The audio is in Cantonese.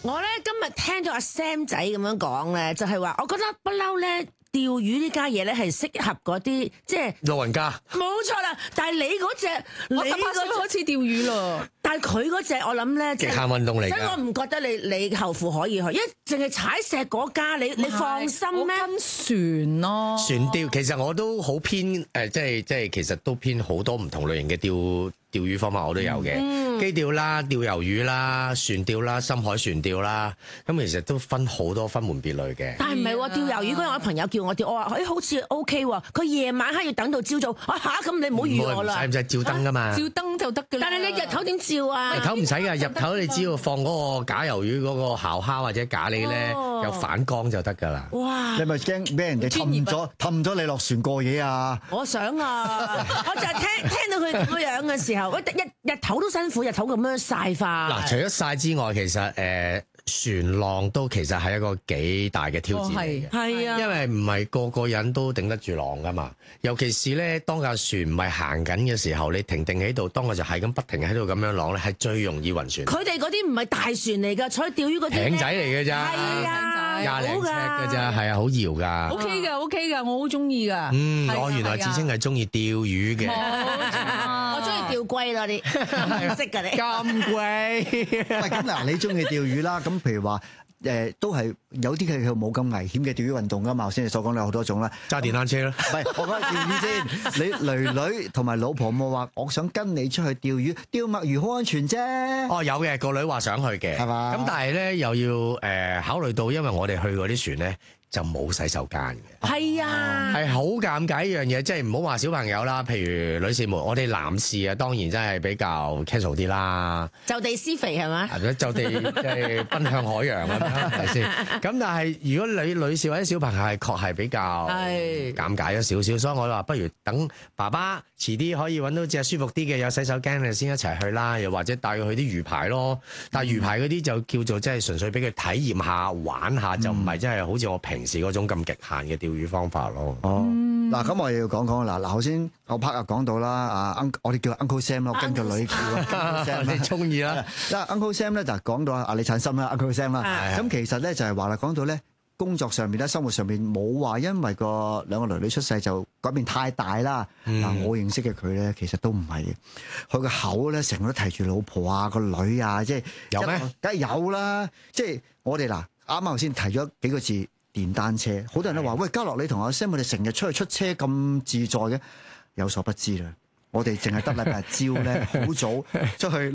我咧今日聽到阿 Sam 仔咁樣講咧，就係話，我覺得不嬲咧。釣魚呢家嘢咧係適合嗰啲即係老人家， 冇錯啦。但係你嗰隻， 我18歲開始釣魚咯。 但係佢嗰隻我諗咧， 極限運動嚟㗎。 所以我唔覺得你後父可以去，因為淨係踩石嗰家，你放心咩？ 跟船咯， 船釣其實我都好偏即係其實都偏好多唔同類型嘅釣魚方法我都有嘅，磯釣啦、釣魷魚啦、船釣啦、深海船釣啦，咁其實都分好多分門別類嘅。 但係唔係喎，釣魷魚嗰日我朋友叫我釣，我話好似 OK 喎，佢夜晚黑要等到朝早，咁你唔好預我啦。 使唔使照燈㗎嘛？ 照燈就得㗎啦。 但係你日頭點照啊？ 日頭唔使㗎，日頭你只要放嗰個假魷魚嗰個蠔蝦或者假喱咧，有反光就得㗎啦。 哇！ 你咪驚俾人哋氹咗你落船過夜啊？ 我想啊，我就係聽到佢咁樣嘅時候，日頭都辛苦，日頭咁樣曬化。 嗱，除咗曬之外，其實船浪都其實係一個幾大嘅挑戰嚟嘅。 係啊， 因為唔係個個人都頂得住浪噶嘛，尤其是咧當架船唔係行緊嘅時候，你停喺度，當我就係咁不停喺度咁樣浪咧，係最容易暈船。 佢哋嗰啲唔係大船嚟㗎，坐釣魚嗰啲艇仔嚟嘅咋， 係啊， 廿零尺嘅咋，係啊，好搖㗎。 OK 㗎，我好中意㗎。 我原來自稱係中意釣魚嘅。 我中意釣龜多啲，唔識㗎你。 咁貴。 喂，咁嗱，你中意釣魚啦，咁譬如話都係有啲佢冇咁危險嘅釣魚運動㗎嘛，頭先你所講有好多種啦。 揸電單車咯。 唔係，我講釣魚先。你女同埋老婆冇話，我想跟你出去釣魚，釣墨魚好安全啫。 哦，有嘅，個女話想去嘅， 係嘛？ 咁但係咧又要考慮到，因為我哋去嗰啲船咧就冇洗手間嘅。 係啊， 係好尷尬一樣嘢，即係唔好話小朋友啦，譬如女士們，我哋男士啊，當然真係比較 casual 啲啦， 就地施肥係嘛？ 就地即係奔向海洋咁樣，係咪先？咁但係如果女士或者小朋友係確係比較尷尬咗少少，所以我話不如等爸爸遲啲可以揾到隻舒服啲嘅有洗手間嘅先一齊去啦，又或者帶佢去啲魚排咯。但係魚排嗰啲就叫做即係純粹俾佢體驗下玩下，就唔係真係好似我平時嗰種咁極限嘅釣魚方法咯。 嗱，咁我又要講講嗱，頭先我 part 又講到啦，我哋叫 Uncle Sam 咯，跟個女叫 Uncle Sam 你中意啦。 Uncle Sam 咧就講到阿李燦森啦 ，Uncle Sam 啦，咁其實咧就係話啦，講到咧工作上面咧、生活上面冇話因為兩個女出世就改變太大啦。嗱，我認識嘅佢咧，其實都唔係嘅，佢個口咧成日都提住老婆啊、個女啊，即係有咩？ 梗係有啦，即係我哋嗱啱啱頭先提咗幾個字。電單車，好多人都話：喂，嘉樂你同阿 Sam 我哋成日出車咁自在嘅，有所不知啦。我哋淨係得禮拜日朝咧，好早出去